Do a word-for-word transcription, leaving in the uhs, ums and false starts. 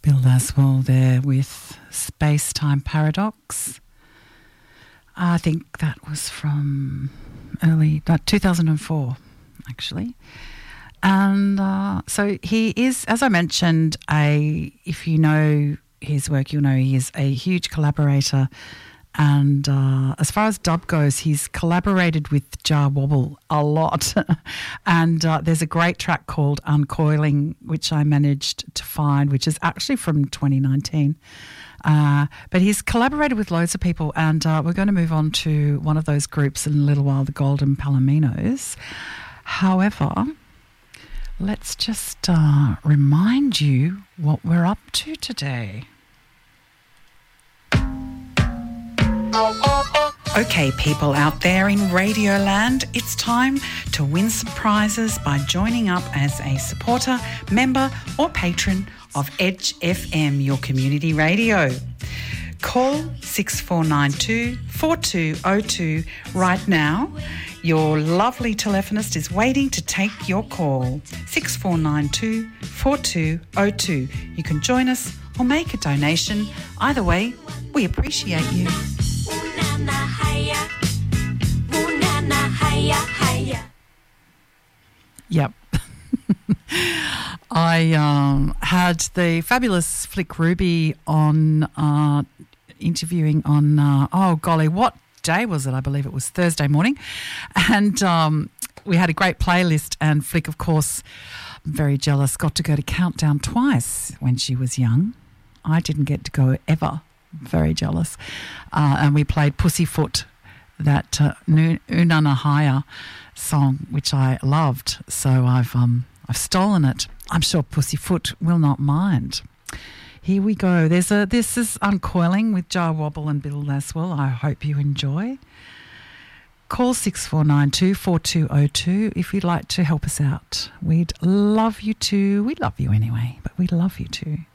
Bill Laswell there with Space Time Paradox. I think that was from early, uh, two thousand four, actually. And uh, so he is, as I mentioned, a, if you know his work, you'll know he is a huge collaborator. And uh, as far as dub goes, he's collaborated with Jah Wobble a lot. and uh, there's a great track called Uncoiling, which I managed to find, which is actually from twenty nineteen. Uh, but he's collaborated with loads of people, and uh, we're going to move on to one of those groups in a little while, the Golden Palominos. However, let's just uh, remind you what we're up to today. Okay, people out there in Radioland, it's time to win some prizes by joining up as a supporter, member or patron of Edge F M, your community radio. Call six four nine two, four two zero two right now. Your lovely telephonist is waiting to take your call. six four nine two, four two zero two. You can join us or make a donation. Either way, we appreciate you. Yep. I um, had the fabulous Flick Ruby on uh, interviewing on, uh, oh golly, what day was it? I believe it was Thursday morning. And um, we had a great playlist, and Flick, of course, very jealous, got to go to Countdown twice when she was young. I didn't get to go ever. Very jealous. Uh, and we played Pussyfoot, that uh, Unanahaya song, which I loved. So I've um I've stolen it. I'm sure Pussyfoot will not mind. Here we go. There's a this is Uncoiling with Jah Wobble and Bill Laswell. I hope you enjoy. Call six four nine two, four two zero two if you'd like to help us out. We'd love you to. We love you anyway, but we'd love you to.